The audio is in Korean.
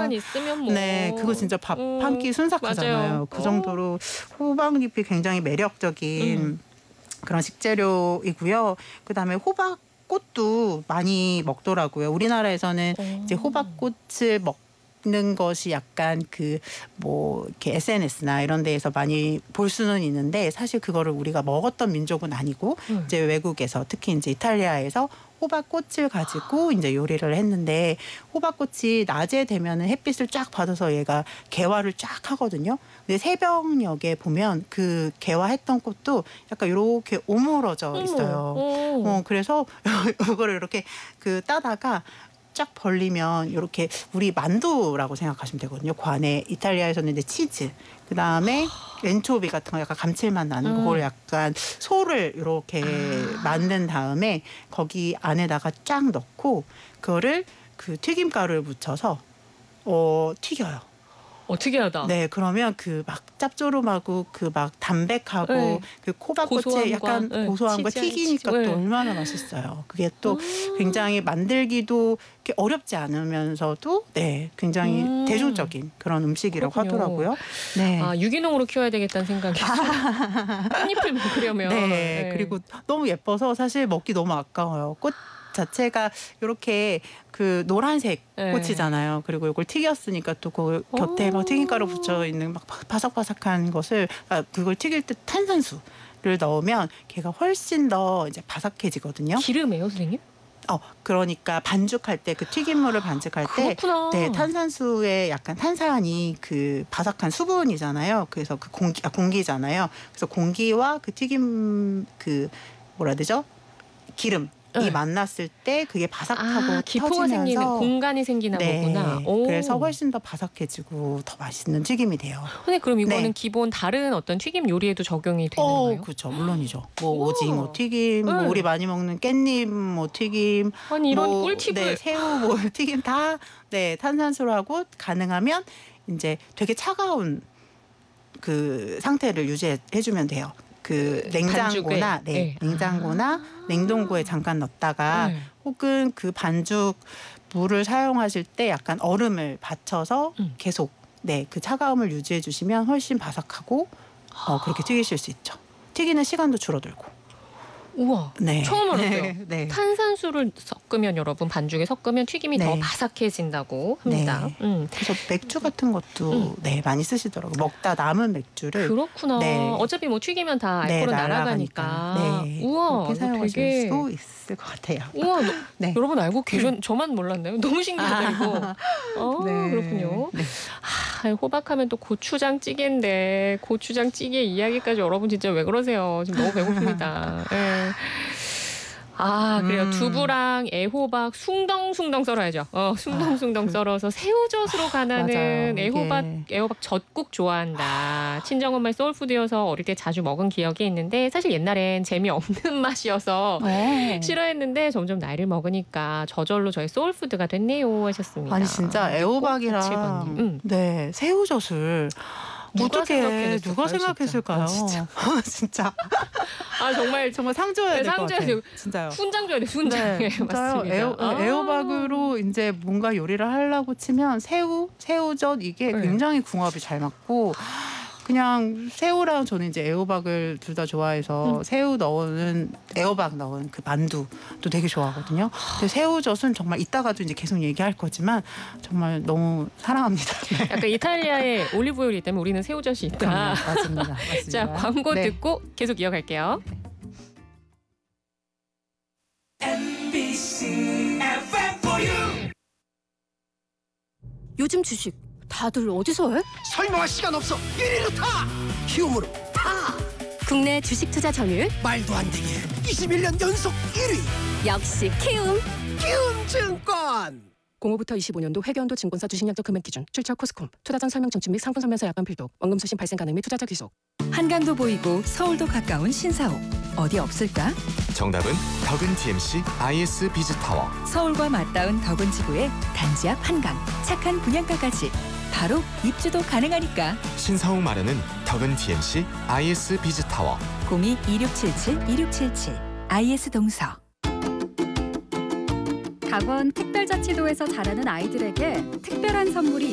호박만 있으면 뭐. 네, 그거 진짜 밥 한 끼 순삭하잖아요. 맞아요. 그 정도로 호박잎이 굉장히 매력적인 그런 식재료이고요. 그다음에 호박꽃도 많이 먹더라고요. 우리나라에서는 이제 호박꽃을 먹는 것이 약간 그 뭐 이렇게 SNS나 이런 데에서 많이 볼 수는 있는데 사실 그거를 우리가 먹었던 민족은 아니고 이제 외국에서 특히 이제 이탈리아에서 호박꽃을 가지고 이제 요리를 했는데 호박꽃이 낮에 되면은 햇빛을 쫙 받아서 얘가 개화를 쫙 하거든요. 근데 새벽녘에 보면 그 개화했던 꽃도 약간 이렇게 오므러져 있어요. 그래서 이거를 이렇게 그 따다가 쫙 벌리면 이렇게 우리 만두라고 생각하시면 되거든요. 그 안에 이탈리아에서는 이제 치즈, 그 다음에 엔초비 같은 거 약간 감칠맛 나는 그걸 약간 소를 이렇게 만든 다음에 거기 안에다가 쫙 넣고 그거를 그 튀김가루를 묻혀서 튀겨요. 특이하다. 네, 그러면 그 막 짭조름하고 그 막 담백하고 네. 그 호박꽃의 고소함과, 약간 네. 고소함과 튀기니까 또 네. 얼마나 맛있어요. 그게 또 굉장히 만들기도 이렇게 어렵지 않으면서도 네, 굉장히 대중적인 그런 음식이라고 그렇군요. 하더라고요. 네. 유기농으로 키워야 되겠다는 생각이 꽃잎을 먹으려면. 네, 그리고 너무 예뻐서 사실 먹기 너무 아까워요. 꽃 자체가 이렇게 그 노란색 꽃이잖아요. 그리고 이걸 튀겼으니까 또 그 곁에 막 튀김가루 붙여 있는 막 바삭바삭한 것을 그걸 튀길 때 탄산수를 넣으면 걔가 훨씬 더 이제 바삭해지거든요. 기름이에요, 선생님? 그러니까 반죽할 때 그 튀김물을 반죽할 때 네, 탄산수에 약간 탄산이 그 바삭한 수분이잖아요. 그래서 그 공기잖아요. 그래서 공기와 그 튀김 그 뭐라 해야 되죠? 기름 이 만났을 때 그게 바삭하고 기포가 생기는 공간이 생기나 보구나. 그래서 훨씬 더 바삭해지고 더 맛있는 튀김이 돼요. 근데 그럼 이거는 기본 다른 어떤 튀김 요리에도 적용이 되는 건가요? 그렇죠. 물론이죠. 뭐 오징어 튀김, 뭐 우리 많이 먹는 깻잎 뭐 튀김, 아니 이런 꿀팁을 네, 새우 뭐 튀김 다 네, 탄산수로 하고 가능하면 이제 되게 차가운 그 상태를 유지해주면 돼요. 그 냉장고나 냉장고나 냉동고에 잠깐 넣었다가 혹은 그 반죽 물을 사용하실 때 약간 얼음을 받쳐서 계속 그 차가움을 유지해 주시면 훨씬 바삭하고 그렇게 튀기실 수 있죠. 튀기는 시간도 줄어들고. 우와, 처음 알았어요. 네. 탄산수를 섞으면 여러분 반죽에 섞으면 튀김이 더 바삭해진다고 합니다. 그래서 맥주 같은 것도 많이 쓰시더라고요. 먹다 남은 맥주를. 그렇구나. 어차피 뭐 튀기면 다 알코올은 날아가니까. 우와, 그렇게 사용하실 수 있을 것 같아요. 우와, 여러분 알고 저만 몰랐나요? 너무 신기하다 이거. 그렇군요. 호박하면 또 고추장 찌개인데 고추장 찌개 이야기까지 여러분 진짜 왜 그러세요? 지금 너무 배고픕니다. 그래요. 두부랑 애호박 숭덩숭덩 썰어야죠. 숭덩숭덩 썰어서 새우젓으로 간하는 애호박 젓국 좋아한다. 친정엄마의 소울푸드여서 어릴 때 자주 먹은 기억이 있는데 사실 옛날엔 재미없는 맛이어서 싫어했는데 점점 나이를 먹으니까 저절로 저의 소울푸드가 됐네요 하셨습니다. 아니 진짜 애호박이랑 새우젓을 누가 생각했을까요? 진짜. 정말 상 줘야 될 것 같아요. 진짜요. 훈장 줘야 돼. 훈장. 맞습니다. 애호박으로 이제 뭔가 요리를 하려고 치면 새우젓 이게 굉장히 궁합이 잘 맞고 그냥 새우랑 저는 이제 애호박을 둘 다 좋아해서 새우 넣은 애호박 넣은 그 만두도 되게 좋아하거든요. 근데 새우젓은 정말 이따가도 이제 계속 얘기할 거지만 정말 너무 사랑합니다. 약간 이탈리아의 올리브오일이 있다면 우리는 새우젓이 있다. 맞습니다. 자, 광고 듣고 계속 이어갈게요. MBC FM4U 요즘 주식 다들 어디서 해? 설명할 시간 없어. 1위로 타. 키움으로 타. 국내 주식 투자 점유율 말도 안 되게 21년 연속 1위. 역시 키움. 키움증권. 05부터 25년도 회계연도 증권사 주식약정 금액 기준 출처 코스콤 투자 전 설명 청취 및 상품 설명서 약관 필독 원금수신 발생 가능 및 투자자 귀속. 한강도 보이고 서울도 가까운 신사옥 어디 없을까? 정답은 덕은 TMC IS 비즈타워. 서울과 맞닿은 덕은 지구의 단지 앞 한강 착한 분양가까지 바로 입주도 가능하니까. 신사옥 마련은 덕은 TMC IS 비즈타워. 02-2677-2677 IS 동서. 강원 특별자치도에서 자라는 아이들에게 특별한 선물이